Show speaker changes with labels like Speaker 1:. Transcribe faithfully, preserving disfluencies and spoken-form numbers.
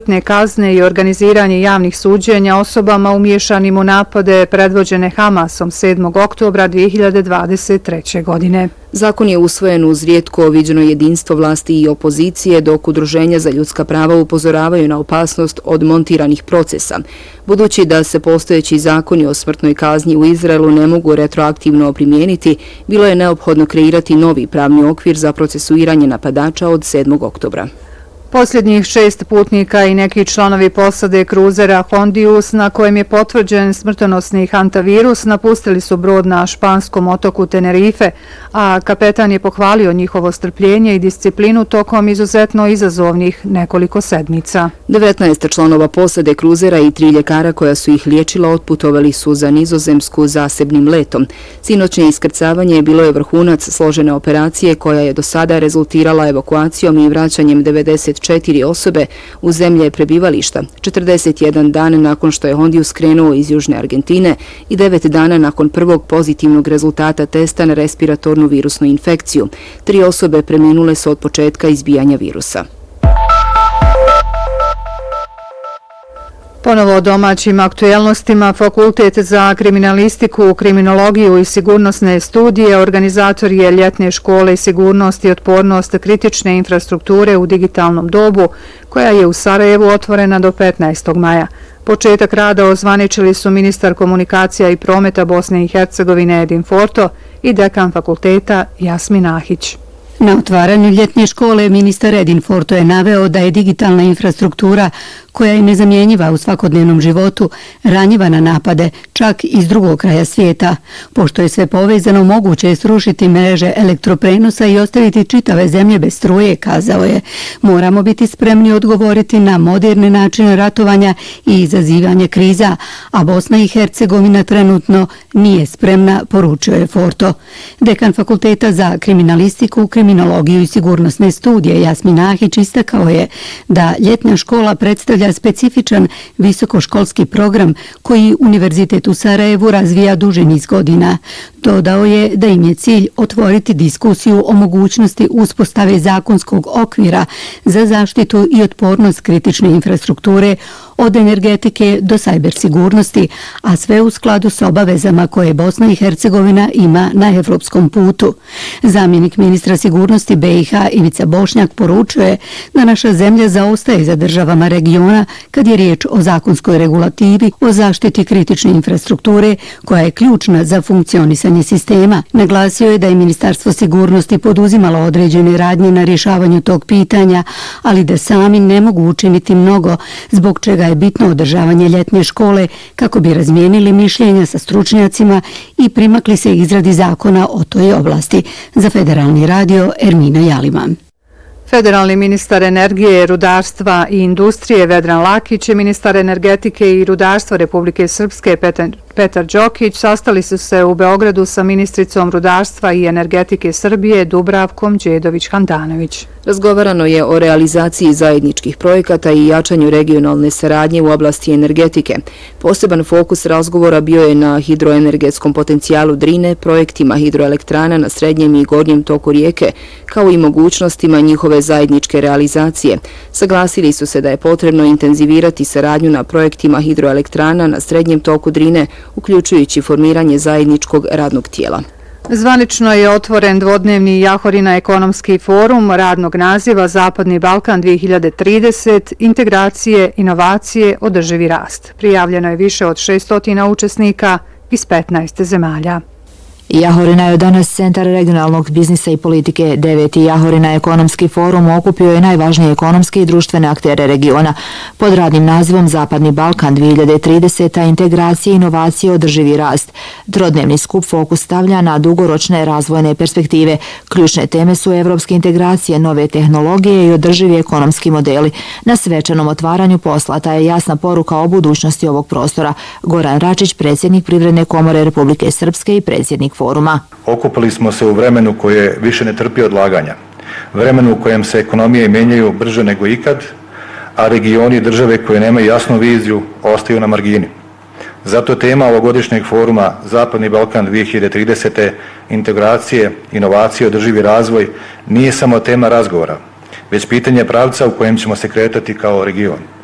Speaker 1: kazne i organiziranje javnih suđenja osobama umiješanim u napade predvođene Hamasom sedmog oktobra dvije hiljade dvadeset treće. godine.
Speaker 2: Zakon je usvojen uz rijetko viđeno jedinstvo vlasti i opozicije, dok udruženja za ljudska prava upozoravaju na opasnost od montiranih procesa. Budući da se postojeći zakoni o smrtnoj kazni u Izraelu ne mogu retroaktivno primijeniti, bilo je neophodno kreirati novi pravni okvir za procesuiranje napadača od sedmog oktobra.
Speaker 1: Posljednjih šest putnika i neki članovi posade kruzera Hondius, na kojem je potvrđen smrtonosni hantavirus, napustili su brod na španskom otoku Tenerife, a kapetan je pohvalio njihovo strpljenje i disciplinu tokom izuzetno izazovnih nekoliko sedmica.
Speaker 2: devetnaest članova posade kruzera i tri ljekara koja su ih liječila otputovali su za Nizozemsku zasebnim letom. Sinoćnje iskrcavanje je bilo je vrhunac složene operacije koja je do sada rezultirala evakuacijom i vraćanjem devedeset četiri osobe u zemlje prebivališta, četrdeset jedan dan nakon što je Hondius krenuo iz Južne Argentine i devet dana nakon prvog pozitivnog rezultata testa na respiratornu virusnu infekciju. Tri osobe preminule su od početka izbijanja virusa.
Speaker 1: Ponovo o domaćim aktuelnostima, Fakultet za kriminalistiku, kriminologiju i sigurnosne studije organizator je ljetne škole sigurnost i otpornost kritične infrastrukture u digitalnom dobu, koja je u Sarajevu otvorena do petnaestog maja. Početak rada ozvaničili su ministar komunikacija i prometa Bosne i Hercegovine Edin Forto i dekan fakulteta Jasmin Ahić.
Speaker 3: Na otvaranju ljetne škole ministar Edin Forto je naveo da je digitalna infrastruktura, koja je nezamjenjiva u svakodnevnom životu, ranjiva na napade, čak iz drugog kraja svijeta. Pošto je sve povezano, moguće je srušiti mreže elektroprenosa i ostaviti čitave zemlje bez struje, kazao je. Moramo biti spremni odgovoriti na moderne načine ratovanja i izazivanje kriza, a Bosna i Hercegovina trenutno nije spremna, poručio je Forto. Dekan Fakulteta za kriminalistiku, kriminologiju i sigurnosne studije Jasmin Ahić istakao je da ljetna škola predstavlja specifičan visokoškolski program koji Univerzitet u Sarajevu razvija duži niz godina. Dodao je da im je cilj otvoriti diskusiju o mogućnosti uspostave zakonskog okvira za zaštitu i otpornost kritične infrastrukture od energetike do sajber sigurnosti, a sve u skladu s obavezama koje Bosna i Hercegovina ima na evropskom putu. Zamjenik ministra sigurnosti B i H Ivica Bošnjak poručuje da naša zemlja zaostaje za državama regiona kad je riječ o zakonskoj regulativi o zaštiti kritične infrastrukture koja je ključna za funkcionisanje sistema. Naglasio je da je Ministarstvo sigurnosti poduzimalo određene radnje na rješavanju tog pitanja, ali da sami ne mogu učiniti mnogo, zbog čega je bitno održavanje ljetne škole kako bi razmijenili mišljenja sa stručnjacima i primakli se izradi zakona o toj oblasti. Za Federalni radio Ermina Jaliman.
Speaker 1: Federalni ministar energije, rudarstva i industrije Vedran Lakić i ministar energetike i rudarstva Republike Srpske Petar, Petar Đokić sastali su se u Beogradu sa ministricom rudarstva i energetike Srbije Dubravkom Đedović-Handanović.
Speaker 2: Razgovarano je o realizaciji zajedničkih projekata i jačanju regionalne saradnje u oblasti energetike. Poseban fokus razgovora bio je na hidroenergetskom potencijalu Drine, projektima hidroelektrana na srednjem i gornjem toku rijeke, kao i mogućnostima njihove zajedničke realizacije. Saglasili su se da je potrebno intenzivirati saradnju na projektima hidroelektrana na srednjem toku Drine, uključujući formiranje zajedničkog radnog tijela.
Speaker 1: Zvanično je otvoren dvodnevni Jahorina ekonomski forum radnog naziva Zapadni Balkan dvije hiljade trideset, integracije, inovacije, održivi rast. Prijavljeno je više od šesnaest učesnika iz petnaest zemalja.
Speaker 4: Jahorina je danas centar regionalnog biznisa i politike. Deveti Jahorina ekonomski forum okupio je najvažnije ekonomske i društvene aktere regiona pod radnim nazivom Zapadni Balkan dvije hiljade trideset, integracije, inovacije, održivi rast. Trodnevni skup fokus stavlja na dugoročne razvojne perspektive. Ključne teme su evropske integracije, nove tehnologije i održivi ekonomski modeli. Na svečanom otvaranju poslata je jasna poruka o budućnosti ovog prostora. Goran Račić, predsjednik Privredne komore Republike Srpske i predsjednik foruma.
Speaker 5: Okupili smo se u vremenu koje više ne trpi odlaganja, vremenu u kojem se ekonomije mijenjaju brže nego ikad, a regioni i države koje nemaju jasnu viziju ostaju na margini. Zato tema ovogodišnjeg foruma Zapadni Balkan dvije hiljade trideset. integracije, inovacije, održivi razvoj nije samo tema razgovora, već pitanje pravca u kojem ćemo se kretati kao region.